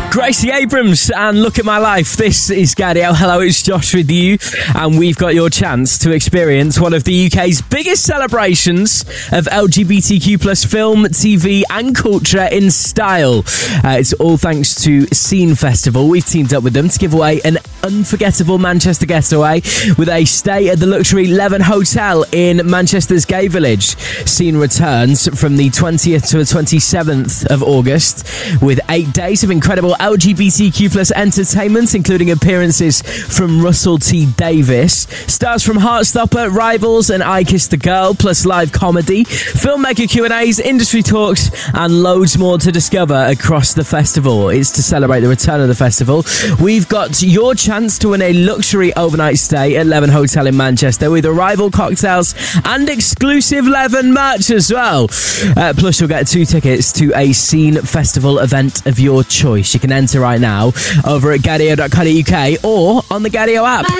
Gracie Abrams and Look at My Life. This is Gadiel. Hello, it's Josh with you, and we've got your chance to experience one of the UK's biggest celebrations of LGBTQ plus film, TV and culture in style. It's all thanks to Scene Festival. We've teamed up with them to give away an unforgettable Manchester getaway with a stay at the luxury Leven Hotel in Manchester's Gay Village. Scene returns from the 20th to the 27th of August with 8 days of incredible LGBTQ plus entertainment, including appearances from Russell T Davies, stars from Heartstopper, Rivals and I Kissed the Girl, plus live comedy, filmmaker Q&As, industry talks and loads more to discover across the festival. It's to celebrate the return of the festival. We've got your chance to win a luxury overnight stay at Leven Hotel in Manchester with arrival cocktails and exclusive Leven merch as well. Plus you'll get 2 tickets to a Scene Festival event of your choice. You can enter right now over at gadio.co.uk or on the Gadio app.